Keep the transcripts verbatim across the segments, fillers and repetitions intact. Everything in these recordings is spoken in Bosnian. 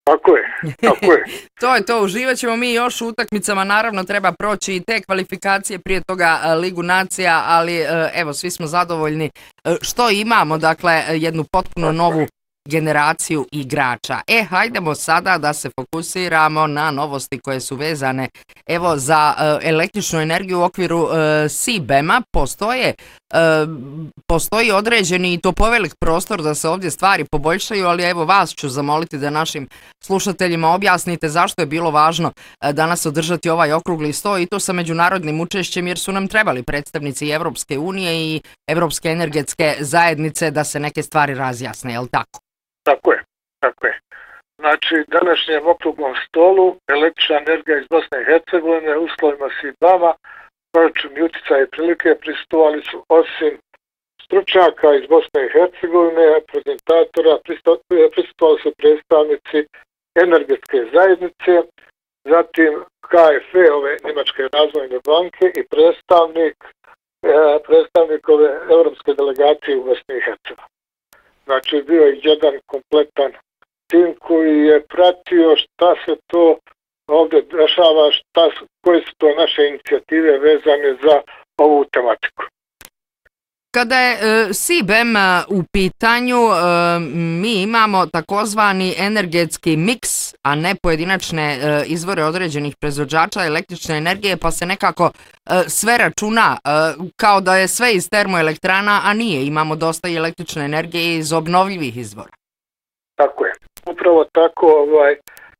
Tako je, tako je. To je to, uživat ćemo mi još u utakmicama, naravno treba proći i te kvalifikacije, prije toga Ligu nacija, ali evo, svi smo zadovoljni što imamo, dakle, jednu potpuno novu generaciju igrača. E, hajdemo sada da se fokusiramo na novosti koje su vezane evo za uh, električnu energiju u okviru uh, S I B E M-a. Postoje, uh, postoji određeni i to povelik prostor da se ovdje stvari poboljšaju, ali evo vas ću zamoliti da našim slušateljima objasnite zašto je bilo važno uh, danas održati ovaj okrugli sto i to sa međunarodnim učešćem, jer su nam trebali predstavnici Evropske unije i Evropske energetske zajednice da se neke stvari razjasne, je li tako? Tako je, tako je. Znači, današnjem okruglom stolu električna energija iz Bosne i Hercegovine u uslovima S I B E M-a, proračunski utjecaj i prilike prisustvovali su osim stručnjaka iz Bosne i Hercegovine, prezentatora, prisustvovali su predstavnici energetske zajednice, zatim K F E, ove Njemačke razvojne banke i predstavnik, predstavnik ove europske delegacije u Bosni i Hercegovini. Znači, bio je jedan kompletan tim koji je pratio šta se to ovdje dešava, šta, koje su to naše inicijative vezane za ovu tematiku. Kada je e, S I B E M u pitanju, e, mi imamo takozvani energetski miks, a ne pojedinačne e, izvore određenih proizvođača električne energije, pa se nekako e, sve računa e, kao da je sve iz termoelektrana, a nije. Imamo dosta i električne energije iz obnovljivih izvora. Tako je. Upravo tako ovaj, e,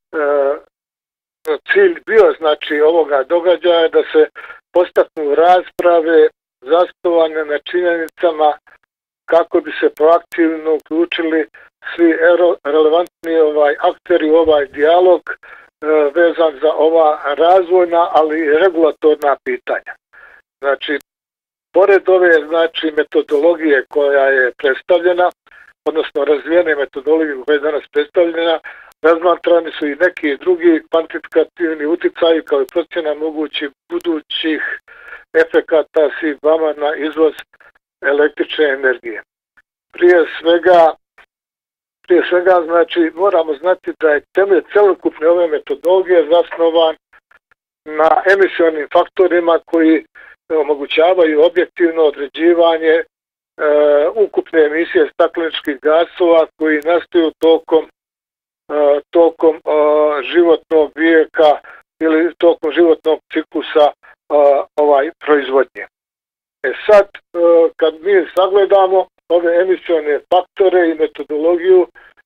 cilj bio znači ovoga događaja da se postaknu rasprave zasnovane na činjenicama kako bi se proaktivno uključili svi relevantni ovaj akteri u ovaj dijalog e, vezan za ova razvojna, ali i regulatorna pitanja. Znači, pored ove znači metodologije koja je predstavljena, odnosno razvijene metodologije koja je danas predstavljena, razmatrani su i neki drugi kvantitativni utjecaji kao i procjena mogućih budućih efekata S I B E M-a na izvoz električne energije. Prije svega, prije svega znači moramo znati da je temelj celokupne ove metodologije zasnovan na emisionim faktorima koji omogućavaju objektivno određivanje e, ukupne emisije stakleničkih gasova koji nastaju tokom, e, tokom e, životnog vijeka ili tokom životnog ciklusa ovaj proizvodnje. E sad, kad mi sagledamo ove emisione faktore i metodologiju,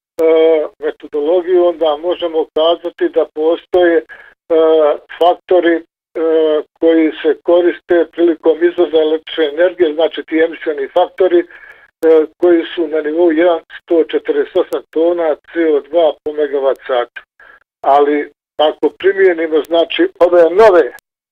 metodologiju onda možemo kazati da postoje faktori koji se koriste prilikom izvoza električne energije, znači ti emisioni faktori koji su na nivou jedan zarez sto četrdeset osam tona C O dva po megavat satu. Ali ako primijenimo znači ove nove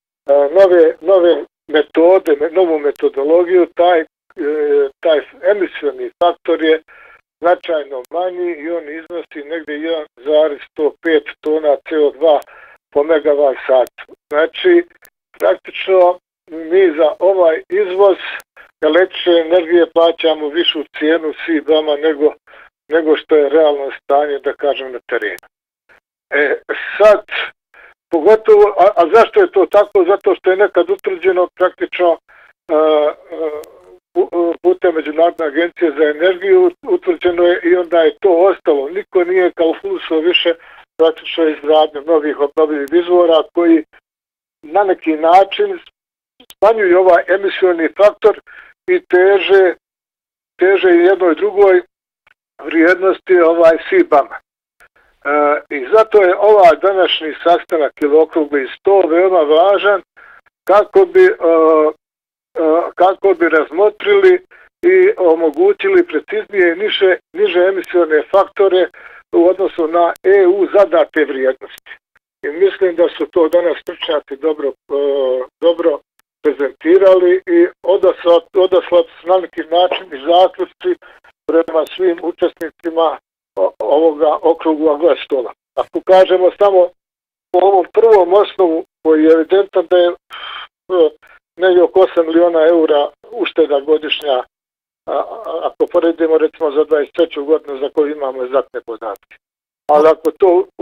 nove nove metode, novu metodologiju, taj taj emisioni faktor je značajno manji i on iznosi negdje jedan zarez sto pet tona C O dva po megavat satu. Znači, praktično mi za ovaj izvoz električne energije plaćamo višu cijenu S I B E M-a nego, nego što je realno stanje, da kažem, na terenu. E, sad, pogotovo, a, a zašto je to tako? Zato što je nekad utvrđeno praktično a, a, putem Međunarodne agencije za energiju, utvrđeno je i onda je to ostalo. Niko nije kalkulisao više praktično izgradnju novih obnovljivih izvora koji na neki način smanjuju ovaj emisioni faktor i teže, teže i jednoj drugoj vrijednosti ovaj S I B E M-a. E, I zato je ovaj današnji sastanak ili okrugli sto veoma važan kako bi, e, kako bi razmotrili i omogućili preciznije i niže, niže emisione faktore u odnosu na E U zadate vrijednosti. I mislim da su to danas stručnjaci dobro, e, dobro prezentirali i odaslati su na neki način i zaključci prema svim učesnicima ovoga okruglog stola. Ako kažemo samo po ovom prvom osnovu koji je evidentan da je negdje oko osam miliona eura ušteda godišnja, ako poredimo recimo za dvadeset treću godinu za koju imamo egzaktne podatke. Ali ako to